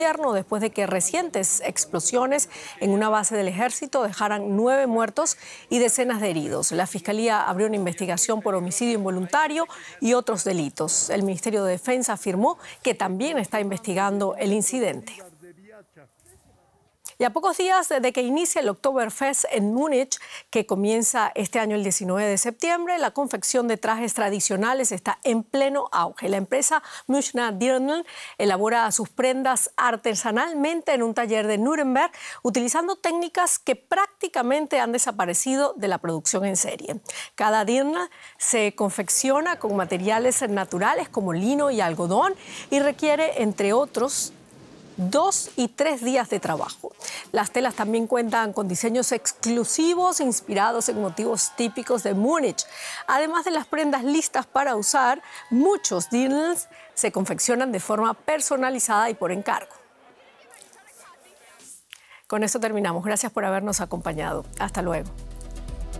después de que recientes explosiones en una base del ejército dejaran 9 muertos y decenas de heridos. La Fiscalía abrió una investigación por homicidio involuntario y otros delitos. El Ministerio de Defensa afirmó que también está investigando el incidente. Y a pocos días de que inicie el Oktoberfest en Múnich, que comienza este año el 19 de septiembre, la confección de trajes tradicionales está en pleno auge. La empresa Münchner Dirndl elabora sus prendas artesanalmente en un taller de Nuremberg, utilizando técnicas que prácticamente han desaparecido de la producción en serie. Cada dirndl se confecciona con materiales naturales como lino y algodón y requiere, entre otros, 2 y 3 días de trabajo. Las telas también cuentan con diseños exclusivos inspirados en motivos típicos de Múnich. Además de las prendas listas para usar, muchos dirndls se confeccionan de forma personalizada y por encargo. Con eso terminamos. Gracias por habernos acompañado. Hasta luego.